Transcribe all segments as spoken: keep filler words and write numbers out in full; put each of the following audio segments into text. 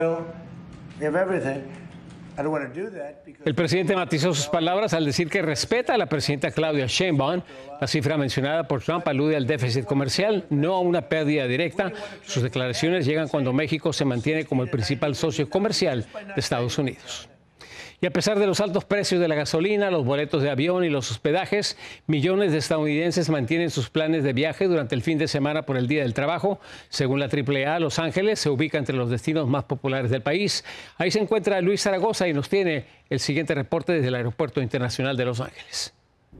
El presidente matizó sus palabras al decir que respeta a la presidenta Claudia Sheinbaum. La cifra mencionada por Trump alude al déficit comercial, no a una pérdida directa. Sus declaraciones llegan cuando México se mantiene como el principal socio comercial de Estados Unidos. Y a pesar de los altos precios de la gasolina, los boletos de avión y los hospedajes, millones de estadounidenses mantienen sus planes de viaje durante el fin de semana por el Día del Trabajo. Según la triple A, Los Ángeles se ubica entre los destinos más populares del país. Ahí se encuentra Luis Zaragoza y nos tiene el siguiente reporte desde el Aeropuerto Internacional de Los Ángeles.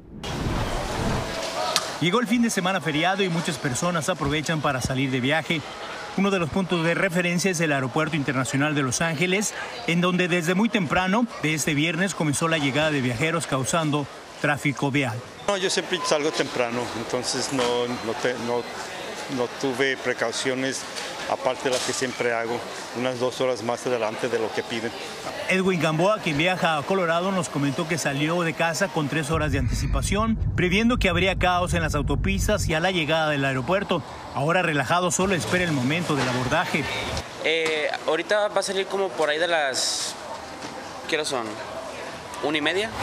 Llegó el fin de semana feriado y muchas personas aprovechan para salir de viaje. Uno de los puntos de referencia es el Aeropuerto Internacional de Los Ángeles, en donde desde muy temprano de este viernes comenzó la llegada de viajeros causando tráfico vial. No, yo siempre salgo temprano, entonces no, no, te, no, no tuve precauciones, aparte de las que siempre hago, unas dos horas más adelante de lo que piden. Edwin Gamboa, quien viaja a Colorado, nos comentó que salió de casa con tres horas de anticipación, previendo que habría caos en las autopistas y a la llegada del aeropuerto. Ahora relajado, solo espera el momento del abordaje. Eh, ahorita va a salir como por ahí de las... ¿Qué hora son? ¿Una y media?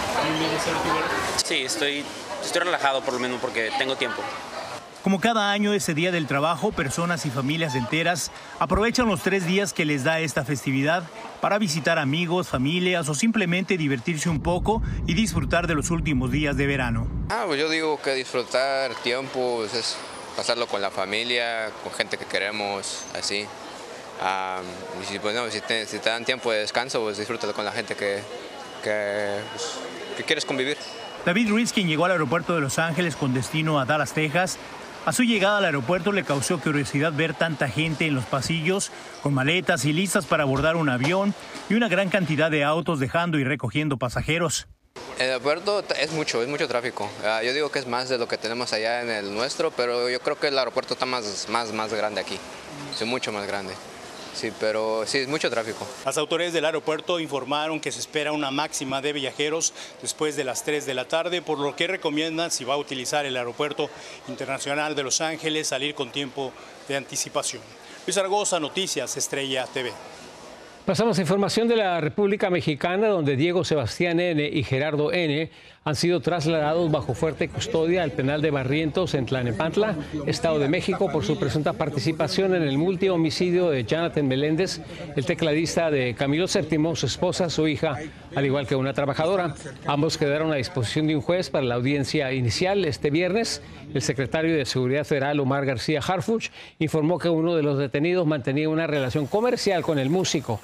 Sí, estoy, estoy relajado por lo menos porque tengo tiempo. Como cada año, ese Día del Trabajo, personas y familias enteras aprovechan los tres días que les da esta festividad para visitar amigos, familias o simplemente divertirse un poco y disfrutar de los últimos días de verano. Ah, pues yo digo que disfrutar tiempo pues es pasarlo con la familia, con gente que queremos, así. Um, y si, pues, no, si, te, si te dan tiempo de descanso, pues disfrútalo con la gente que, que, pues, que quieres convivir. David Ruiz, quien llegó al aeropuerto de Los Ángeles con destino a Dallas, Texas, a su llegada al aeropuerto le causó curiosidad ver tanta gente en los pasillos, con maletas y listas para abordar un avión y una gran cantidad de autos dejando y recogiendo pasajeros. El aeropuerto es mucho, es mucho tráfico. Uh, yo digo que es más de lo que tenemos allá en el nuestro, pero yo creo que el aeropuerto está más, más, más grande aquí, es mucho más grande. Sí, pero sí, es mucho tráfico. Las autoridades del aeropuerto informaron que se espera una máxima de viajeros después de las tres de la tarde, por lo que recomiendan, si va a utilizar el Aeropuerto Internacional de Los Ángeles, salir con tiempo de anticipación. Luis Zaragoza, Noticias Estrella T V. Pasamos a información de la República Mexicana, donde Diego Sebastián N. y Gerardo N. han sido trasladados bajo fuerte custodia al penal de Barrientos en Tlalnepantla, Estado de México, por su presunta participación en el multihomicidio de Jonathan Meléndez, el tecladista de Camilo séptimo, su esposa, su hija, al igual que una trabajadora. Ambos quedaron a disposición de un juez para la audiencia inicial este viernes. El secretario de Seguridad Federal, Omar García Harfuch, informó que uno de los detenidos mantenía una relación comercial con el músico.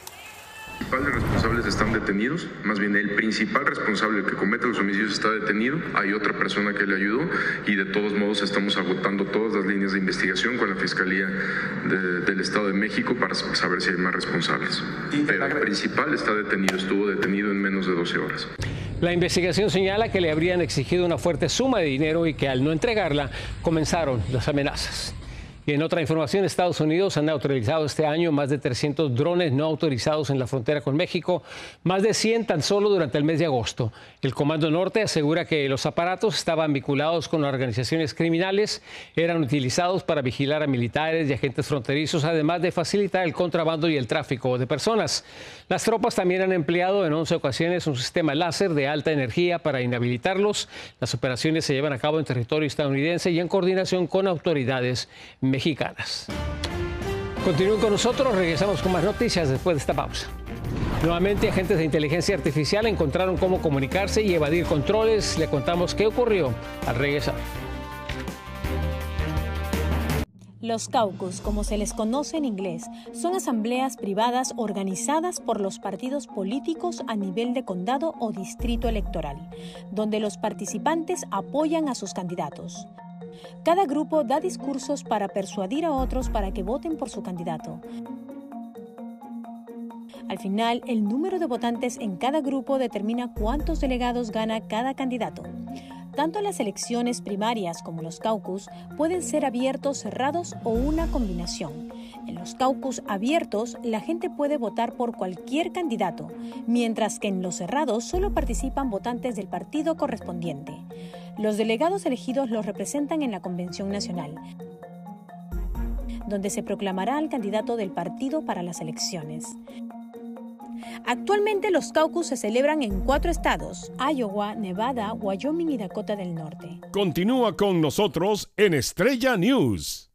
Los principales responsables están detenidos, más bien el principal responsable, el que comete los homicidios, está detenido. Hay otra persona que le ayudó y de todos modos estamos agotando todas las líneas de investigación con la Fiscalía de, del Estado de México para saber si hay más responsables. Pero el principal está detenido, estuvo detenido en menos de doce horas. La investigación señala que le habrían exigido una fuerte suma de dinero y que al no entregarla comenzaron las amenazas. Y en otra información, Estados Unidos han autorizado este año más de trescientos drones no autorizados en la frontera con México, más de cien tan solo durante el mes de agosto. El Comando Norte asegura que los aparatos estaban vinculados con organizaciones criminales, eran utilizados para vigilar a militares y agentes fronterizos, además de facilitar el contrabando y el tráfico de personas. Las tropas también han empleado en once ocasiones un sistema láser de alta energía para inhabilitarlos. Las operaciones se llevan a cabo en territorio estadounidense y en coordinación con autoridades mexicanas. Continúen con nosotros, regresamos con más noticias después de esta pausa. Nuevamente, agentes de inteligencia artificial encontraron cómo comunicarse y evadir controles. Le contamos qué ocurrió al regresar. Los caucus, como se les conoce en inglés, son asambleas privadas organizadas por los partidos políticos a nivel de condado o distrito electoral, donde los participantes apoyan a sus candidatos. Cada grupo da discursos para persuadir a otros para que voten por su candidato. Al final, el número de votantes en cada grupo determina cuántos delegados gana cada candidato. Tanto las elecciones primarias como los caucus pueden ser abiertos, cerrados o una combinación. En los caucus abiertos, la gente puede votar por cualquier candidato, mientras que en los cerrados solo participan votantes del partido correspondiente. Los delegados elegidos los representan en la Convención Nacional. donde se proclamará al candidato del partido para las elecciones. Actualmente los caucus se celebran en cuatro estados: Iowa, Nevada, Wyoming y Dakota del Norte. Continúa con nosotros en Estrella News.